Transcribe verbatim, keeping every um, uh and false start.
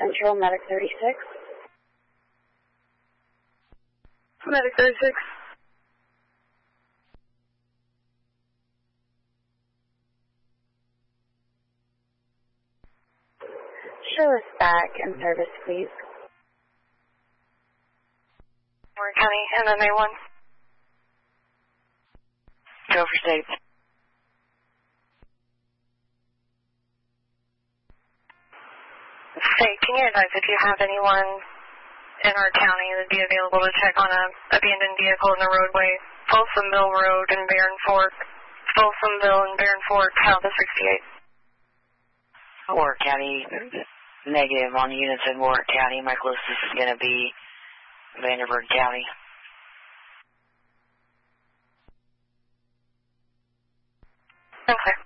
Central, Medic thirty-six. Medic thirty-six. Show us back in service, please. Warren County, M M A one. Go for state. State, can you advise if you have anyone in our county that would be available to check on a abandoned vehicle in the roadway, Folsom Mill Road in Barron Fork, Folsomville and Barron Fork, south of sixty-eight. Warwick County, negative on units in Warwick County. My closest is going to be Vanderburgh County. Okay.